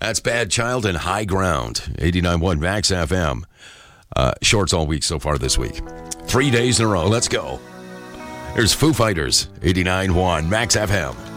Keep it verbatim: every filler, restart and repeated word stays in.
That's Bad Child and High Ground, eighty-nine point one Max F M. Uh, shorts all week so far this week. Three days in a row. Let's go. Here's Foo Fighters, eighty-nine point one Max F M.